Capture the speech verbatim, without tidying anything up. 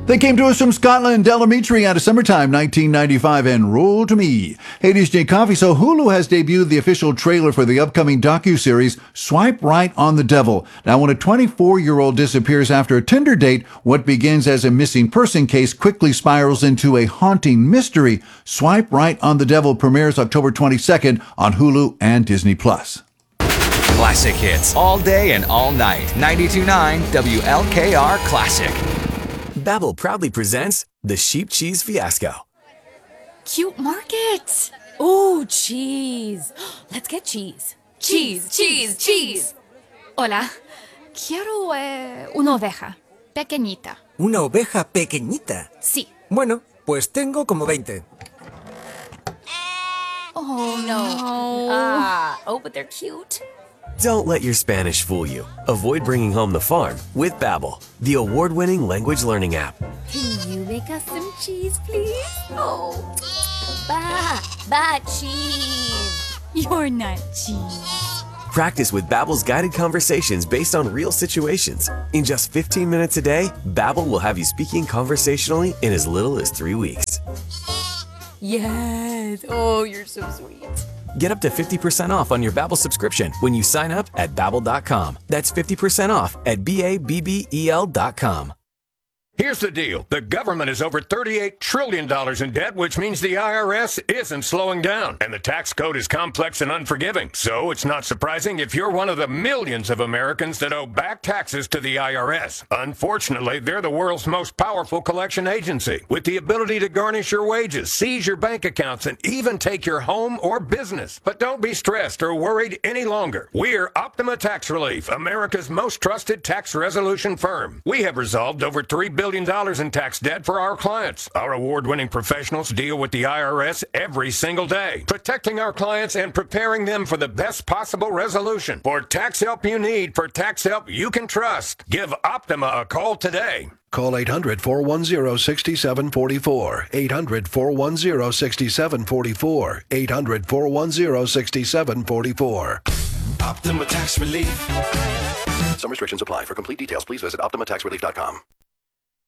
They came to us from Scotland, Delamitri out of Summertime, nineteen ninety-five, and Roll to Me. Hey, D J Coffee. So Hulu has debuted the official trailer for the upcoming docuseries Swipe Right on the Devil. Now, when a twenty-four-year-old disappears after a Tinder date, what begins as a missing person case quickly spirals into a haunting mystery. Swipe Right on the Devil premieres October twenty-second on Hulu and Disney Plus. Classic hits all day and all night. ninety-two point nine W L K R Classic. Babbel proudly presents the Sheep Cheese Fiasco. Cute market. Ooh, cheese. Let's get cheese. Cheese, cheese, cheese. Hola. Quiero eh, una oveja. Pequeñita. ¿Una oveja pequeñita? Sí. Bueno, pues tengo como veinte. Oh, no. Ah, oh, but they're cute. Don't let your Spanish fool you. Avoid bringing home the farm with Babbel, the award-winning language learning app. Can you make us some cheese, please? Oh, ba, ba cheese. You're not cheese. Practice with Babbel's guided conversations based on real situations. In just fifteen minutes a day, Babbel will have you speaking conversationally in as little as three weeks. Yes. Oh, you're so sweet. Get up to fifty percent off on your Babbel subscription when you sign up at babbel dot com. That's fifty percent off at B A B B E L dot com. Here's the deal. The government is over thirty-eight trillion dollars in debt, which means the I R S isn't slowing down. And the tax code is complex and unforgiving. So it's not surprising if you're one of the millions of Americans that owe back taxes to the I R S. Unfortunately, they're the world's most powerful collection agency, with the ability to garnish your wages, seize your bank accounts, and even take your home or business. But don't be stressed or worried any longer. We're Optima Tax Relief, America's most trusted tax resolution firm. We have resolved over three billion dollars in tax debt for our clients. Our award-winning professionals deal with the I R S every single day, protecting our clients and preparing them for the best possible resolution. For tax help you need, for tax help you can trust, give Optima a call today. Call eight hundred, four one zero, six seven four four. eight hundred, four one zero, six seven four four. eight hundred, four one zero, six seven four four. Optima Tax Relief. Some restrictions apply. For complete details, please visit optima tax relief dot com.